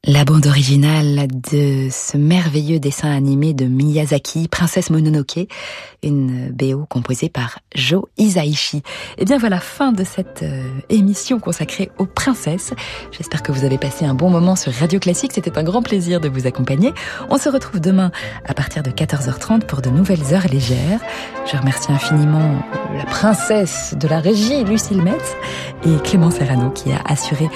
La bande originale de ce merveilleux dessin animé de Miyazaki, Princesse Mononoke, une BO composée par Joe Hisaishi. Et bien voilà, fin de cette émission consacrée aux princesses. J'espère que vous avez passé un bon moment sur Radio Classique. C'était un grand plaisir de vous accompagner. On se retrouve demain à partir de 14h30 pour de nouvelles heures légères. Je remercie infiniment la princesse de la régie, Lucille Metz, et Clément Serrano qui a assuré